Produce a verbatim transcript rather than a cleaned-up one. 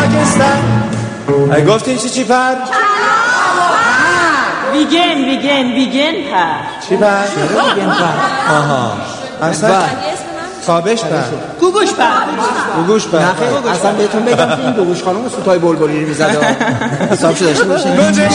خاکستر. گفتین چی چی پر؟ ویگن ویگن ویگن پر. چی پر؟ ویگن پر. آها اصلا خوابش پر. گوگوش پر. گوگوش پر. اصلا بهتون بگم که این گوگوش خانم سوتای بلبلی رو میزد حساب شده داشته باشین. گوجه